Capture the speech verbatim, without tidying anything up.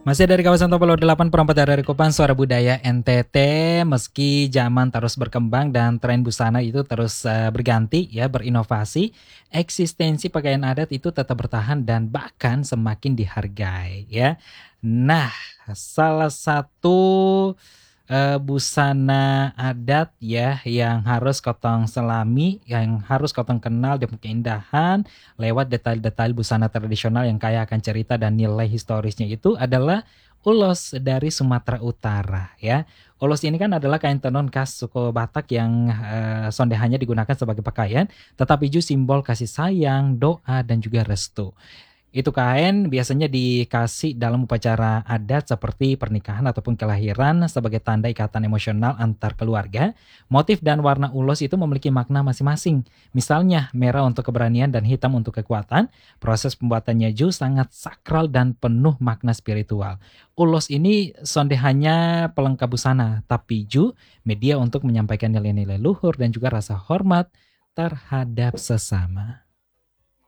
Masih dari kawasan Topelo delapan Perempat dari Kupang, Suara Budaya N T T. Meski zaman terus berkembang dan tren busana itu terus eh, berganti ya, berinovasi, eksistensi pakaian adat itu tetap bertahan dan bahkan semakin dihargai ya. Nah, salah satu eh, busana adat ya yang harus kotong selami, yang harus kotong kenal dan keindahan lewat detail-detail busana tradisional yang kaya akan cerita dan nilai historisnya itu adalah ulos dari Sumatera Utara ya. Ulos ini kan adalah kain tenun khas suku Batak yang eh, sondehannya digunakan sebagai pakaian, tetapi juga simbol kasih sayang, doa dan juga restu. Itu kain biasanya dikasih dalam upacara adat seperti pernikahan ataupun kelahiran sebagai tanda ikatan emosional antar keluarga. Motif dan warna ulos itu memiliki makna masing-masing. Misalnya merah untuk keberanian dan hitam untuk kekuatan. Proses pembuatannya juga sangat sakral dan penuh makna spiritual. Ulos ini sondehannya pelengkap busana, tapi juga media untuk menyampaikan nilai-nilai luhur dan juga rasa hormat terhadap sesama.